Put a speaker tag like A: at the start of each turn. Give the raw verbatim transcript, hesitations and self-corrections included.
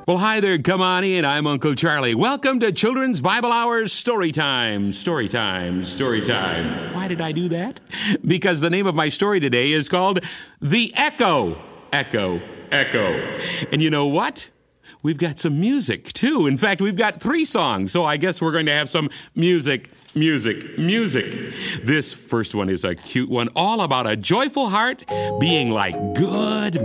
A: Well, hi there, come on in. I'm Uncle Charlie. Welcome to Children's Bible Hours Story Time. Story Time, Story Time. Why did I do that? Because the name of my story today is called The Echo. Echo, Echo. And you know what? We've got some music, too. In fact, we've got three songs, so I guess we're going to have some music, music, music. This first one is a cute one, all about a joyful heart being like good